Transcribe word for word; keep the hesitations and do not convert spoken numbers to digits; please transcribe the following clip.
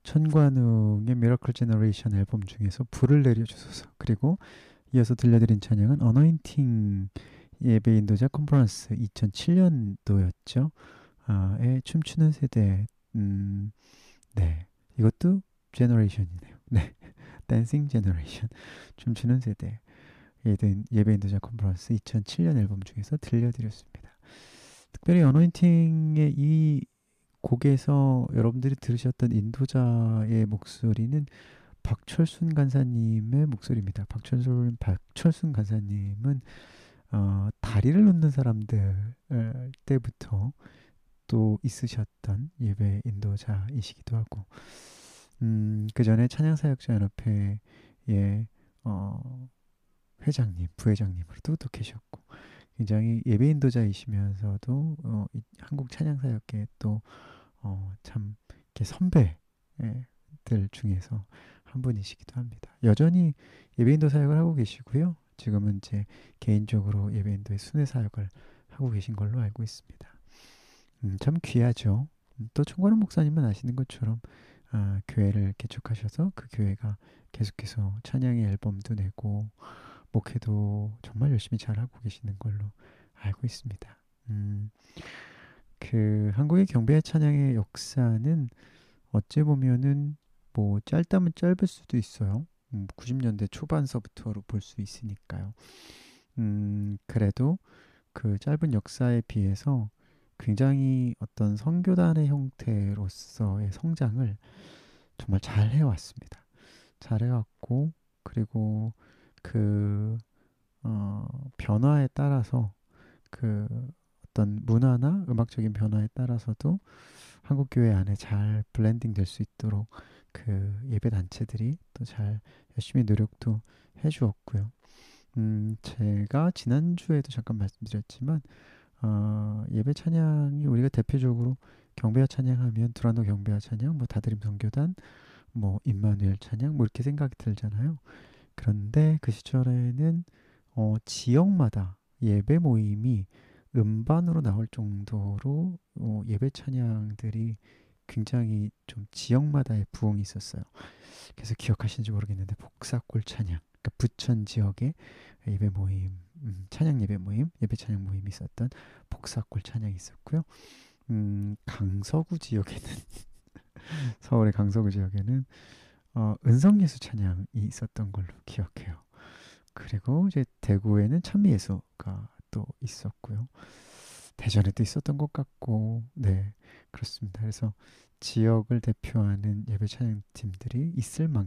천관웅의 미러클 제너레이션 앨범 중에서 불을 내려주소서. 그리고 이어서 들려드린 찬양은 어너인팅 예배 인도자 컨퍼런스 이천칠 년도였죠. 아, 에 춤추는 세대. 음, 네. 이것도 제너레이션이네요. 네. 댄싱 제너레이션. 춤추는 세대. 예배, 예배 인도자 컨퍼런스 이천칠 년 앨범 중에서 들려드렸습니다. 특별히 어노인팅의 이 곡에서 여러분들이 들으셨던 인도자의 목소리는 박철순 간사님의 목소리입니다. 박철순, 박철순 간사님은 어, 다리를 놓는 사람들 때부터 또 있으셨던 예배 인도자이시기도 하고, 음, 그 전에 찬양사역자연합회의 어, 회장님, 부회장님으로도 또 계셨고, 굉장히 예배 인도자이시면서도 어, 이 한국 찬양사역계 또 어, 참 이렇게 선배들 중에서 한 분이시기도 합니다. 여전히 예배인도 사역을 하고 계시고요. 지금은 이제 개인적으로 예배인도의 순회 사역을 하고 계신 걸로 알고 있습니다. 음, 참 귀하죠. 음, 또 총괄원 목사님은 아시는 것처럼 아, 교회를 개척하셔서 그 교회가 계속해서 찬양의 앨범도 내고 목회도 정말 열심히 잘하고 계시는 걸로 알고 있습니다. 음, 그 한국의 경배 찬양의 역사는 어찌 보면은 뭐 짧다면 짧을 수도 있어요. 음, 구십 년대 초반서부터로 볼 수 있으니까요. 음, 그래도 그 짧은 역사에 비해서 굉장히 어떤 선교단의 형태로서의 성장을 정말 잘 해왔습니다. 잘 해왔고, 그리고 그 어, 변화에 따라서 그 어떤 문화나 음악적인 변화에 따라서도 한국 교회 안에 잘 블렌딩 될 수 있도록 그 예배 단체들이 또 잘 열심히 노력도 해주었고요. 음, 제가 지난주에도 잠깐 말씀드렸지만 어, 예배 찬양이 우리가 대표적으로 경배와 찬양하면 두란노 경배와 찬양, 뭐 다드림 선교단, 뭐 임마누엘 찬양, 뭐 이렇게 생각이 들잖아요. 그런데 그 시절에는 어, 지역마다 예배 모임이 음반으로 나올 정도로 어, 예배 찬양들이 굉장히 좀 지역마다의 부흥이 있었어요. 그래서 기억하시는지 모르겠는데 복사골 찬양, 그러니까 부천 지역에 예배 모임, 음, 찬양 예배 모임, 예배 찬양 모임이 있었던 복사골 찬양이 있었고요. 음, 강서구 지역에는 서울의 강서구 지역에는 어, 은성예수 찬양이 있었던 걸로 기억해요. 그리고 이제 대구에는 찬미예수가 또 있었고요. 대전에도 있었던 것 같고, 네, 그렇습니다. 그래서 지역을 대표하는 예배 찬양 팀들이 있을 만큼